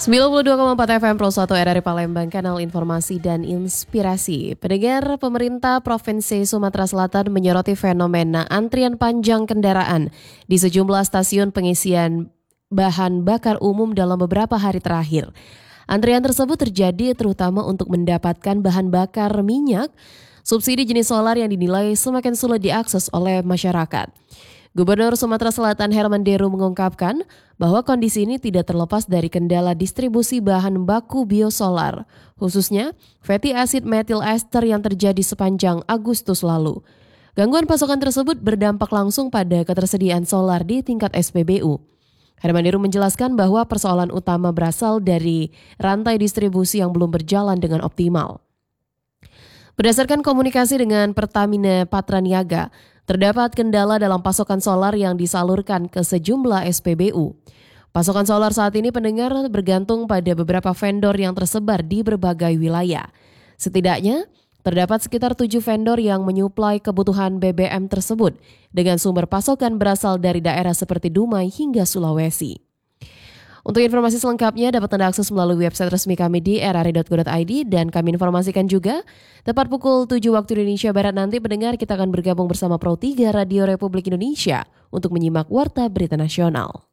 92,4 FM Pro 1 RRI Palembang, kanal informasi dan inspirasi. Pendengar, pemerintah Provinsi Sumatera Selatan menyoroti fenomena antrian panjang kendaraan di sejumlah stasiun pengisian bahan bakar umum dalam beberapa hari terakhir. Antrian tersebut terjadi terutama untuk mendapatkan bahan bakar minyak, subsidi jenis solar yang dinilai semakin sulit diakses oleh masyarakat. Gubernur Sumatera Selatan Herman Deru mengungkapkan bahwa kondisi ini tidak terlepas dari kendala distribusi bahan baku biosolar, khususnya fatty acid methyl ester yang terjadi sepanjang Agustus lalu. Gangguan pasokan tersebut berdampak langsung pada ketersediaan solar di tingkat SPBU. Herman Deru menjelaskan bahwa persoalan utama berasal dari rantai distribusi yang belum berjalan dengan optimal. Berdasarkan komunikasi dengan Pertamina Patraniaga, terdapat kendala dalam pasokan solar yang disalurkan ke sejumlah SPBU. Pasokan solar saat ini pendengar bergantung pada beberapa vendor yang tersebar di berbagai wilayah. Setidaknya, terdapat sekitar 7 vendor yang menyuplai kebutuhan BBM tersebut dengan sumber pasokan berasal dari daerah seperti Dumai hingga Sulawesi. Untuk informasi selengkapnya dapat Anda akses melalui website resmi kami di rri.go.id dan kami informasikan juga tepat pukul 7 waktu Indonesia Barat nanti pendengar kita akan bergabung bersama Pro 3 Radio Republik Indonesia untuk menyimak Warta Berita Nasional.